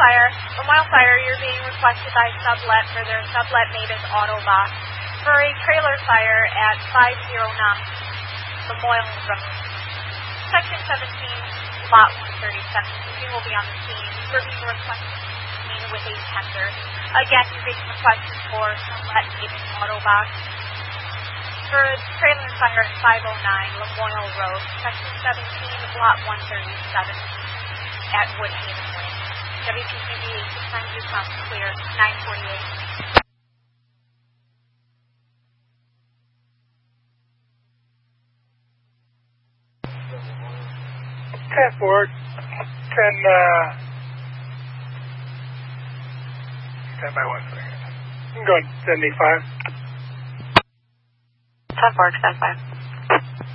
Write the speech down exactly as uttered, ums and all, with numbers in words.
Fire. Lamoille Fire, you're being requested by Sublet for their Sublet Mavis Auto Box for a trailer fire at five oh nine Lamoille Road. Section seventeen, Lot one thirty-seven. You will be on the scene. You're being requested with a tender. Again, you're being requested for Sublet Mavis Auto Box for a trailer fire at five oh nine Lamoille Road, Section seventeen, Lot one thirty-seven at Woodhaven Lane. W P C B six nine two comes clear, nine forty-eight. ten four, ten, uh, ten by one second. I'm going seventy-five. ten four, ten five.